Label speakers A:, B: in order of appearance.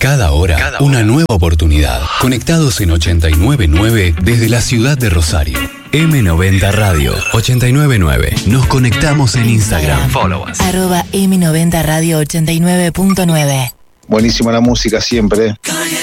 A: Cada hora, una nueva oportunidad. Conectados en 89.9 desde la ciudad de Rosario. M90 Radio 89.9. Nos conectamos en Instagram. Follow us.
B: @M90 Radio 89.9.
C: Buenísima la música siempre.